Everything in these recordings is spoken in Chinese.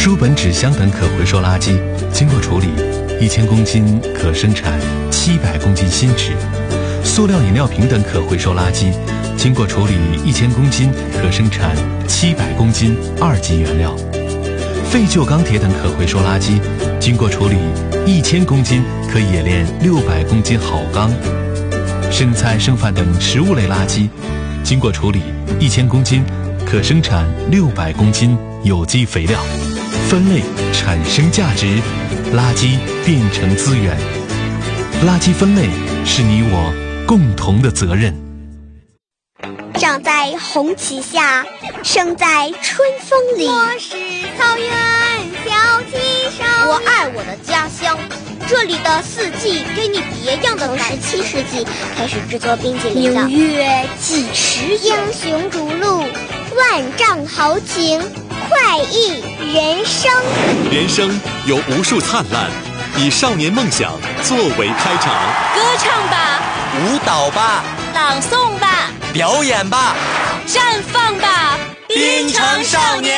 书本、纸箱等可回收垃圾经过处理，1000公斤可生产700公斤新纸；塑料饮料瓶等可回收垃圾经过处理1000公斤可生产700公斤2级原料；废旧钢铁等可回收垃圾经过处理1000公斤可冶炼600公斤好钢；生菜、剩饭等食物类垃圾经过处理1000公斤可生产600公斤有机肥料。分类产生价值，垃圾变成资源。垃圾分类是你我共同的责任。 长在红旗下，生在春风里。 我是草原小旗手， 我爱我的家乡，这里的四季给你别样的感觉。从17世纪开始制作冰淇淋的， 明月几时有？ 英雄逐鹿，万丈豪情，快意人生。 人生有无数灿烂，以少年梦想作为开场。 歌唱吧， 舞蹈吧， 朗诵吧， 表演吧， 绽放吧， 滨城少年。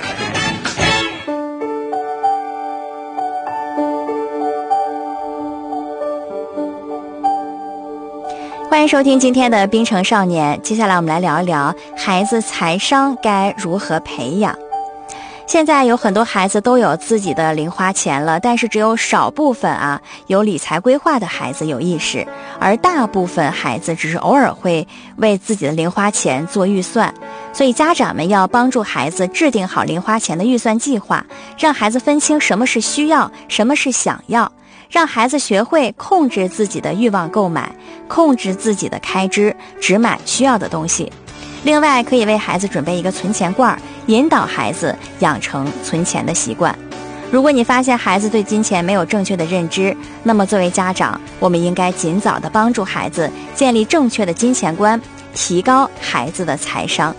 欢迎收听今天的滨城少年。接下来我们来聊一聊孩子财商该如何培养。现在有很多孩子都有自己的零花钱了，但是只有少部分有理财规划的孩子有意识，而大部分孩子只是偶尔会为自己的零花钱做预算。所以家长们要帮助孩子制定好零花钱的预算计划，让孩子分清什么是需要，什么是想要，让孩子学会控制自己的欲望购买，控制自己的开支，只买需要的东西。另外可以为孩子准备一个存钱罐，引导孩子养成存钱的习惯。如果你发现孩子对金钱没有正确的认知，那么作为家长，我们应该尽早的帮助孩子建立正确的金钱观，提高孩子的财商。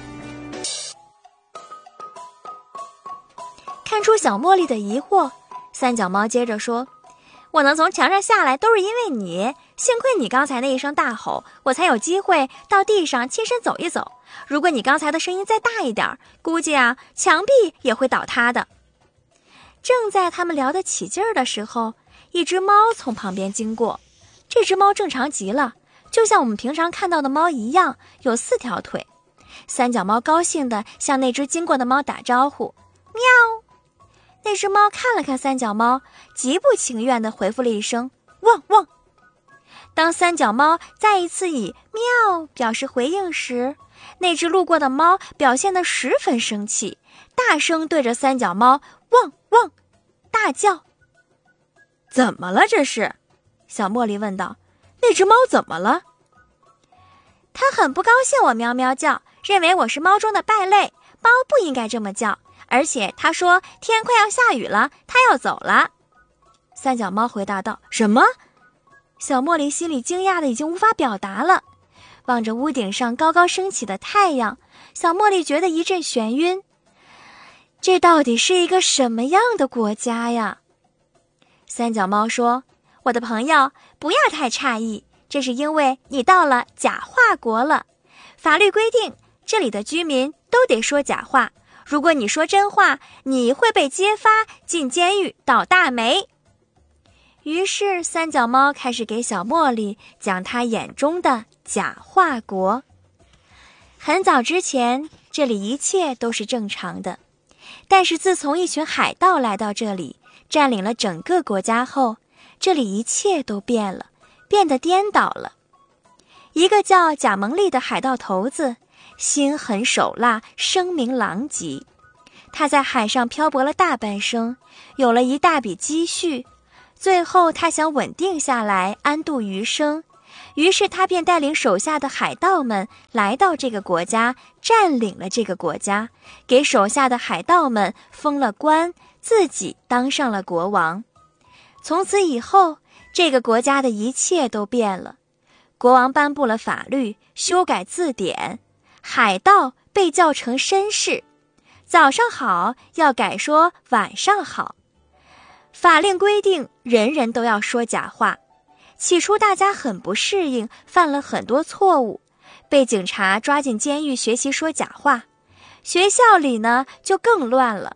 看出小茉莉的疑惑，三脚猫接着说，我能从墙上下来都是因为你，幸亏你刚才那一声大吼，我才有机会到地上亲身走一走。如果你刚才的声音再大一点，估计墙壁也会倒塌的。正在他们聊得起劲儿的时候，一只猫从旁边经过。这只猫正常极了，就像我们平常看到的猫一样，有4条腿。三脚猫高兴地向那只经过的猫打招呼，喵。那只猫看了看三脚猫，极不情愿地回复了一声汪汪。当三脚猫再一次以喵表示回应时，那只路过的猫表现得十分生气，大声对着三脚猫汪汪大叫。怎么了这是？小茉莉问道。那只猫怎么了？它很不高兴我喵喵叫，认为我是猫中的败类，猫不应该这么叫，而且他说天快要下雨了，他要走了。三脚猫回答道。什么？小茉莉心里惊讶的已经无法表达了。望着屋顶上高高升起的太阳，小茉莉觉得一阵眩晕。这到底是一个什么样的国家呀？三脚猫说，我的朋友，不要太诧异，这是因为你到了假话国了。法律规定，这里的居民都得说假话，如果你说真话，你会被揭发进监狱倒大霉。于是三脚猫开始给小茉莉讲他眼中的假话国。很早之前，这里一切都是正常的，但是自从一群海盗来到这里，占领了整个国家后，这里一切都变了，变得颠倒了。一个叫贾蒙利的海盗头子，心狠手辣，声名狼藉。他在海上漂泊了大半生，有了一大笔积蓄，最后他想稳定下来，安度余生，于是他便带领手下的海盗们来到这个国家，占领了这个国家，给手下的海盗们封了官，自己当上了国王。从此以后，这个国家的一切都变了。国王颁布了法律，修改字典，海盗被叫成绅士，早上好要改说晚上好。法令规定人人都要说假话。起初大家很不适应，犯了很多错误，被警察抓进监狱学习说假话。学校里呢就更乱了，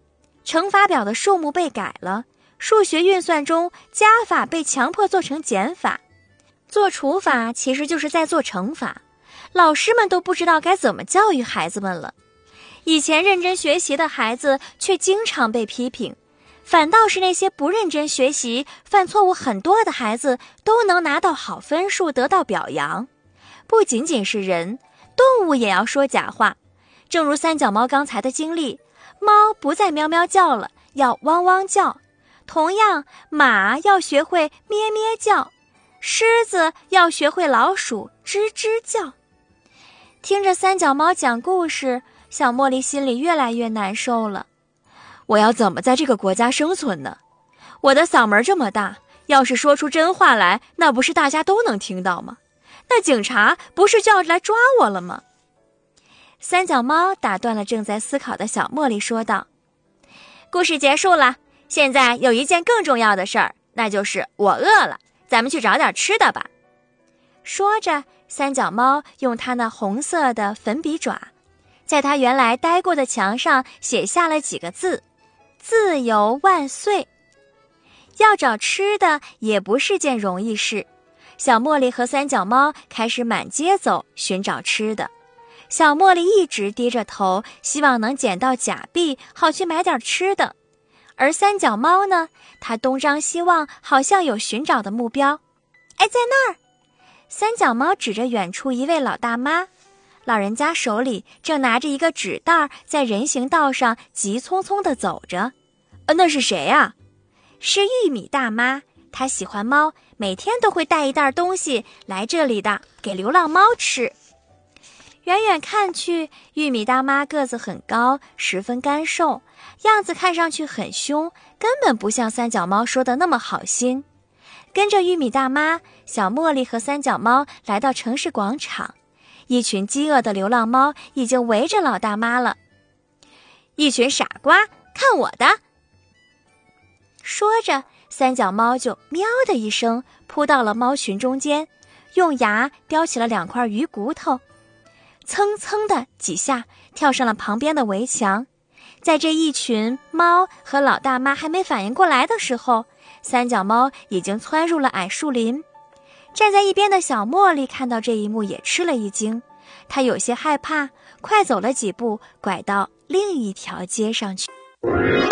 乘法表的数目被改了，数学运算中加法被强迫做成减法，做除法其实就是在做乘法。老师们都不知道该怎么教育孩子们了。以前认真学习的孩子却经常被批评，反倒是那些不认真学习、犯错误很多的孩子都能拿到好分数，得到表扬。不仅仅是人，动物也要说假话。正如三脚猫刚才的经历，猫不再喵喵叫了，要汪汪叫。同样，马要学会咩咩叫，狮子要学会老鼠吱吱叫。听着三脚猫讲故事，小茉莉心里越来越难受了。我要怎么在这个国家生存呢？我的嗓门这么大，要是说出真话来，那不是大家都能听到吗？那警察不是就要来抓我了吗？三脚猫打断了正在思考的小茉莉，说道：故事结束了，现在有一件更重要的事儿，那就是我饿了，咱们去找点吃的吧。说着，三脚猫用它那红色的粉笔爪，在它原来待过的墙上写下了几个字：自由万岁。要找吃的也不是件容易事，小茉莉和三脚猫开始满街走寻找吃的。小茉莉一直低着头，希望能捡到假币，好去买点吃的。而三脚猫呢，它东张西望，好像有寻找的目标。哎，在那儿！三脚猫指着远处一位老大妈，老人家手里正拿着一个纸袋，在人行道上急匆匆地走着。那是谁啊？是玉米大妈，她喜欢猫，每天都会带一袋东西来这里的，给流浪猫吃。远远看去，玉米大妈个子很高，十分干瘦，样子看上去很凶，根本不像三脚猫说的那么好心。跟着玉米大妈，小茉莉和三脚猫来到城市广场，一群饥饿的流浪猫已经围着老大妈了。一群傻瓜，看我的！说着，三脚猫就喵的一声扑到了猫群中间，用牙叼起了2块鱼骨头，蹭蹭的几下跳上了旁边的围墙。在这一群猫和老大妈还没反应过来的时候，三脚猫已经窜入了矮树林。站在一边的小茉莉看到这一幕也吃了一惊，她有些害怕，快走了几步，拐到另一条街上去。